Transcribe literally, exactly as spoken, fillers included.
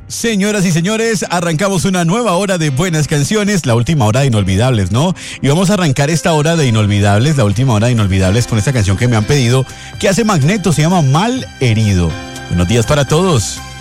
Señoras y señores, arrancamos una nueva hora de buenas canciones, la última hora de Inolvidables, ¿no? Y vamos a arrancar esta hora de Inolvidables, la última hora de Inolvidables, con esta canción que me han pedido, que hace Magneto, se llama Mal Herido. Buenos días para todos.